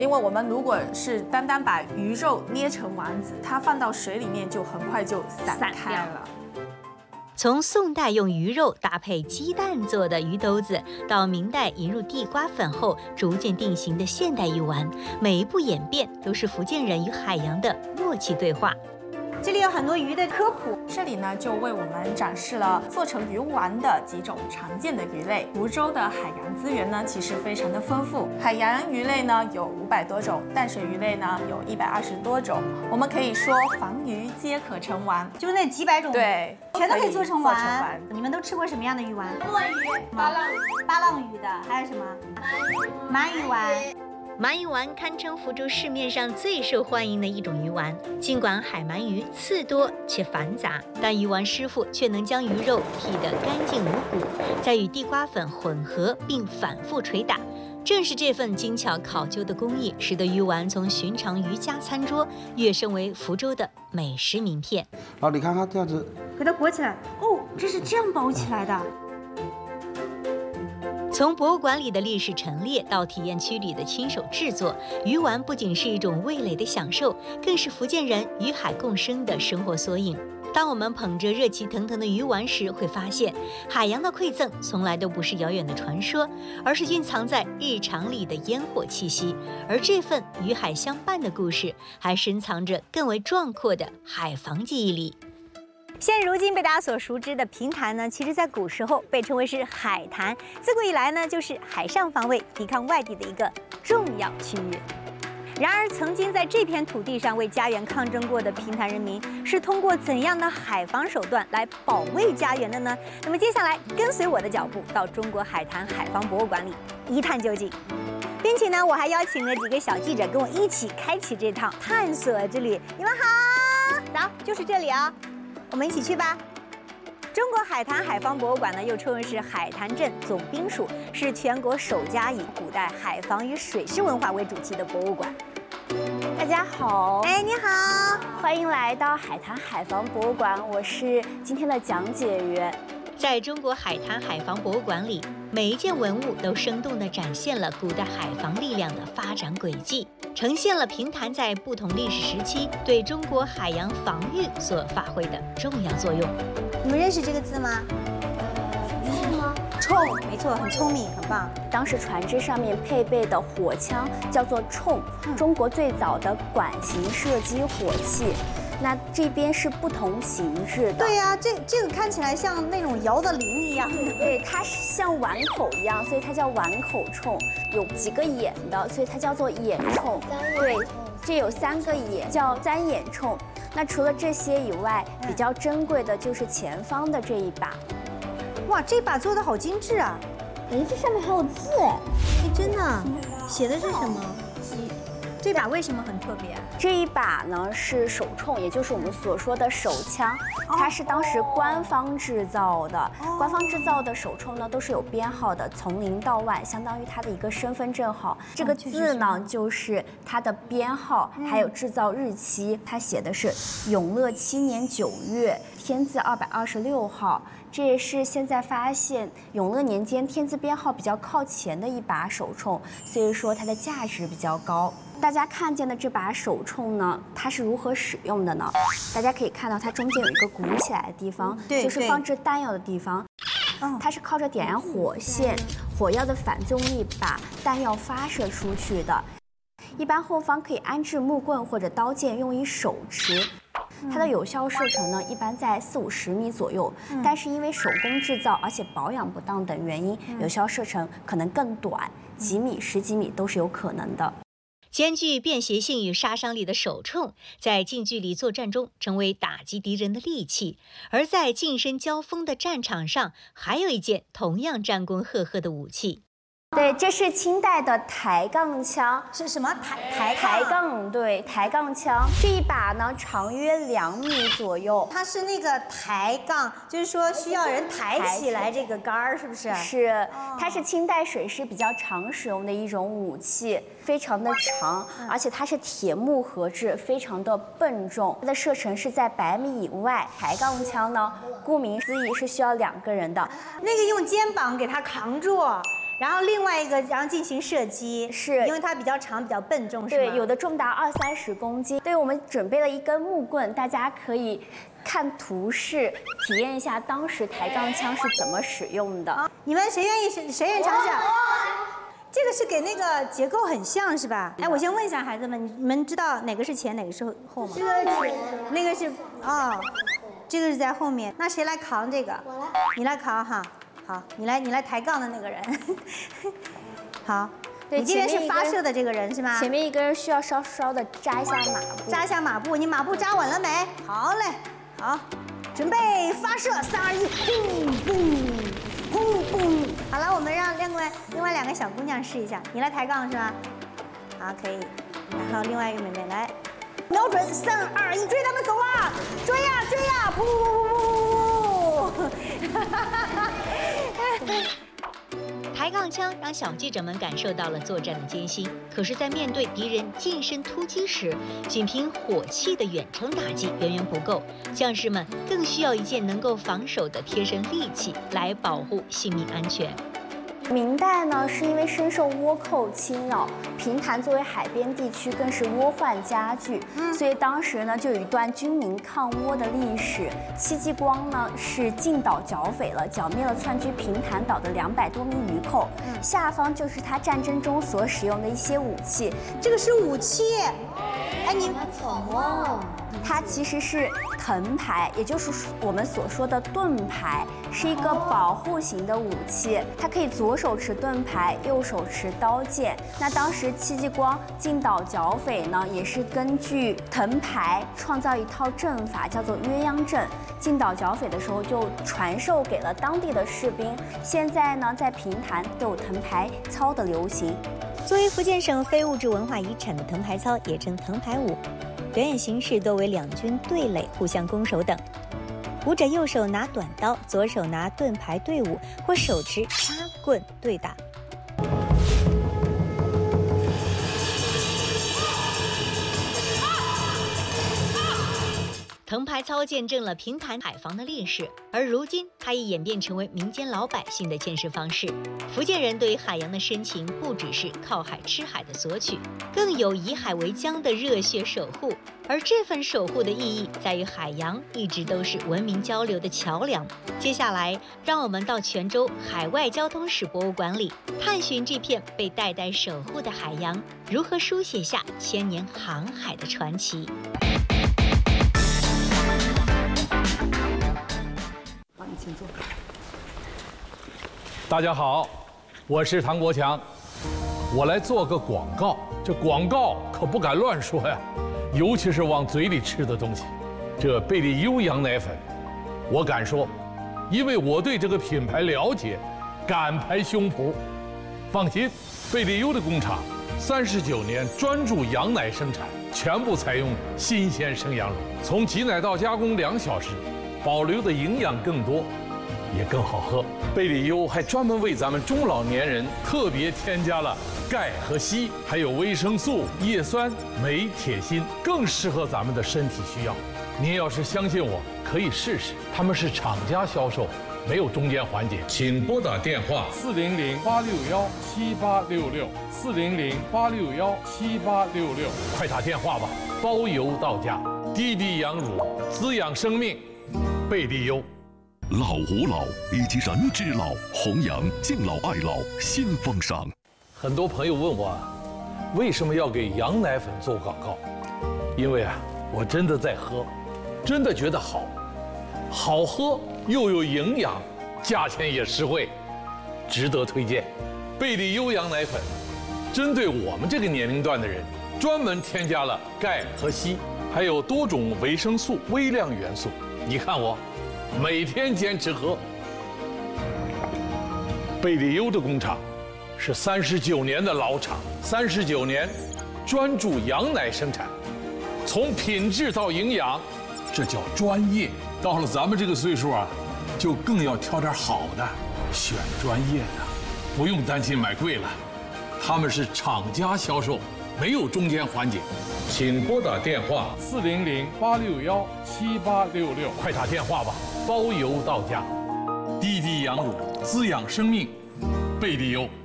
因为我们如果是单单把鱼肉捏成丸子，它放到水里面就很快就散开了。 从宋代用鱼肉搭配鸡蛋做的鱼兜子，到明代引入地瓜粉后逐渐定型的现代鱼丸，每一步演变都是福建人与海洋的默契对话。 这里有很多鱼的科普， 这里呢就为我们展示了做成鱼丸的几种常见的鱼类。福州的海洋资源呢其实非常的丰富，海洋鱼类呢有500多种，淡水鱼类呢有120多种。我们可以说凡鱼皆可成丸， 就那几百种， 对， 全都可以做成丸。你们都吃过什么样的鱼丸？ 墨鱼、巴浪鱼的，还有什么？鳗鱼丸。 鳗鱼丸堪称福州市面上最受欢迎的一种鱼丸。尽管海鳗鱼刺多且繁杂，但鱼丸师傅却能将鱼肉剔得干净无骨，再与地瓜粉混合并反复捶打。正是这份精巧考究的工艺，使得鱼丸从寻常渔家餐桌跃升为福州的美食名片。 好，你看看这样子， 给它裹起来。哦，这是这样包起来的。 从博物馆里的历史陈列到体验区里的亲手制作，鱼丸不仅是一种味蕾的享受，更是福建人与海共生的生活缩影。当我们捧着热气腾腾的鱼丸时，会发现海洋的馈赠从来都不是遥远的传说，而是蕴藏在日常里的烟火气息。而这份与海相伴的故事，还深藏着更为壮阔的海防记忆里。 现如今被大家所熟知的平潭呢，其实在古时候被称为是海坛，自古以来呢就是海上防卫、抵抗外敌的一个重要区域。然而，曾经在这片土地上为家园抗争过的平潭人民，是通过怎样的海防手段来保卫家园的呢？那么接下来跟随我的脚步，到中国海坛海防博物馆里一探究竟，并且呢，我还邀请了几个小记者跟我一起开启这趟探索之旅。你们好，走，就是这里啊。我们一起去吧。中国海坛海防博物馆呢，又称为是海坛镇总兵署，是全国首家以古代海防与水师文化为主题的博物馆。 大家好， 哎，你好， 欢迎来到海坛海防博物馆，我是今天的讲解员。 在中国海坛海防博物馆里，每一件文物都生动地展现了古代海防力量的发展轨迹，呈现了平潭在不同历史时期对中国海洋防御所发挥的重要作用。 你们认识这个字吗？ 是吗？ 铳，没错，很聪明，很棒。 当时船只上面配备的火枪叫做铳，中国最早的管型射击火器。那这边是不同形制的。 对呀，这个看起来像那种摇的铃一样的。 对，它是像碗口一样，所以它叫碗口铳。有几个眼的，所以它叫做眼铳。对，这有3个眼，叫3眼铳。那除了这些以外，比较珍贵的就是前方的这一把。 哇，这把做的好精致啊！ 哎，这上面还有字哎！ 哎，真的，写的是什么？这把为什么很特别？ 这一把呢是手铳，也就是我们所说的手枪，它是当时官方制造的。官方制造的手铳呢都是有编号的，从0到万，相当于它的一个身份证号。这个字呢就是它的编号，还有制造日期。它写的是永乐7年9月，天字226号。这也是现在发现永乐年间天字编号比较靠前的一把手铳，所以说它的价值比较高。大家看见的这把手铳呢，它是如何使用的呢？大家可以看到它中间有一个鼓起来的地方，就是放置弹药的地方。它是靠着点燃火线，火药的反作用力把弹药发射出去的。一般后方可以安置木棍或者刀剑，用以手持。它的有效射程呢，一般在40-50米左右，但是因为手工制造而且保养不当等原因，有效射程可能更短，几米、10几米都是有可能的。 兼具便携性与杀伤力的手铳，在近距离作战中成为打击敌人的利器；而在近身交锋的战场上，还有一件同样战功赫赫的武器。 对，这是清代的抬杠枪， 是什么抬杠？对，抬杠枪这一把呢，长约2米左右。 它是那个抬杠，就是说需要人抬起来这个杆儿，是不是？ 是，它是清代水师比较常使用的一种武器，非常的长，而且它是铁木合制，非常的笨重。它的射程是在100米以外。抬杠枪呢，顾名思义是需要2个人的， 那个用肩膀给它扛住。 然后另外一个，然后进行射击， 是因为它比较长、比较笨重，是吗？ 对，有的重达20-30公斤。对，我们准备了一根木棍，大家可以看图示，体验一下当时抬杠枪是怎么使用的。 你们谁愿意尝试？这个是给那个结构很像是吧？哎，我先问一下孩子们，你们知道哪个是前，哪个是后吗？ 这个前， 那个是哦，这个是在后面。那谁来扛这个？ 我来。 你来扛哈。好，你来抬杠的那个人。好， 对， 你今天是发射的这个人是吗？ 前面一个人需要稍稍的扎一下马步。 扎一下马步，你马步扎稳了没？好嘞，好，准备发射，3、2、1，嘣嘣嘣嘣。好了，我们让另外2个小姑娘试一下，你来抬杠是吧？好，可以。然后另外一个妹妹来，瞄准，3、2、1，追他们走啊！追呀追呀，噗噗噗噗噗！ 抬杠枪让小记者们感受到了作战的艰辛，可是，在面对敌人近身突击时，仅凭火器的远程打击远远不够，将士们更需要一件能够防守的贴身利器来保护性命安全。 明代呢，是因为深受倭寇侵扰，平潭作为海边地区，更是倭患加剧，所以当时呢，就有一段军民抗倭的历史。戚继光呢是进岛剿匪了，剿灭了窜居平潭岛的200多名渔寇，下方就是他战争中所使用的一些武器。 这个是武器，哎，你它其实是藤牌，也就是我们所说的盾牌，是一个保护型的武器。它可以左手持盾牌，右手持刀剑。那当时戚继光进岛剿匪呢，也是根据藤牌创造一套阵法，叫做鸳鸯阵。进岛剿匪的时候就传授给了当地的士兵。现在呢，在平潭都有藤牌操的流行。 作为福建省非物质文化遗产的藤牌操，也称藤牌舞。表演形式多为两军对垒、互相攻守等。舞者右手拿短刀，左手拿盾牌对舞，或手持插棍对打。 藤牌操见证了平潭海防的历史，而如今它也演变成为民间老百姓的见识方式。福建人对于海洋的深情，不只是靠海吃海的索取，更有以海为疆的热血守护。而这份守护的意义在于，海洋一直都是文明交流的桥梁。接下来，让我们到泉州海外交通史博物馆里，探寻这片被代代守护的海洋，如何书写下千年航海的传奇。 请坐。大家好，我是唐国强，我来做个广告。这广告可不敢乱说呀，尤其是往嘴里吃的东西。这贝利优羊奶粉，我敢说，因为我对这个品牌了解，敢拍胸脯。放心，贝利优的工厂39年专注羊奶生产，全部采用新鲜生羊乳，从挤奶到加工2小时。保留的营养更多，也更好喝。贝利优还专门为咱们中老年人特别添加了钙和硒，还有维生素、叶酸、镁、铁、锌，更适合咱们的身体需要。您要是相信我，可以试试。他们是厂家销售，没有中间环节。请拨打电话400-861-7866，400-861-7866，快打电话吧，包邮到家。滴滴羊乳，滋养生命。贝利优， 老吾老以及人之老，弘扬敬老爱老新风尚。 很多朋友问我，为什么要给羊奶粉做广告？因为啊，我真的在喝，真的觉得好，好喝又有营养，价钱也实惠，值得推荐。贝利优羊奶粉，针对我们这个年龄段的人，专门添加了钙和硒，还有多种维生素、微量元素。你看我，每天坚持喝。贝利优的工厂是39年的老厂，39年专注羊奶生产，从品质到营养，这叫专业。到了咱们这个岁数啊，就更要挑点好的，选专业的，不用担心买贵了。他们是厂家销售，没有中间环节。请拨打电话400-861-7866，快打电话吧，包邮到家。滴滴羊乳，滋养生命，贝利优。